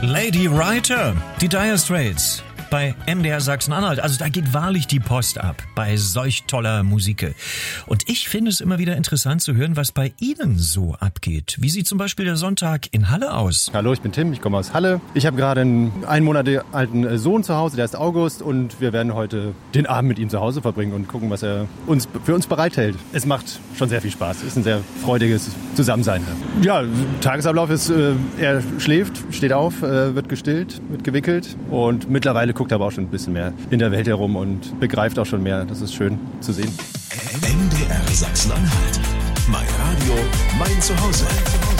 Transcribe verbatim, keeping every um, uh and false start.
Lady Writer, die Dire Straits bei M D R Sachsen-Anhalt. Also da geht wahrlich die Post ab bei solch toller Musik. Und ich finde es immer wieder interessant zu hören, was bei Ihnen so abgeht. Wie sieht zum Beispiel der Sonntag in Halle aus? Hallo, ich bin Tim, ich komme aus Halle. Ich habe gerade einen einen Monat alten Sohn zu Hause, der ist August, und wir werden heute den Abend mit ihm zu Hause verbringen und gucken, was er uns für uns bereithält. Es macht schon sehr viel Spaß. Es ist ein sehr freudiges Zusammensein. Ja, Tagesablauf ist, äh, er schläft, steht auf, äh, wird gestillt, wird gewickelt und mittlerweile guckt aber auch schon ein bisschen mehr in der Welt herum und begreift auch schon mehr. Das ist schön zu sehen. M D R Sachsen-Anhalt. Mein Radio, mein Zuhause.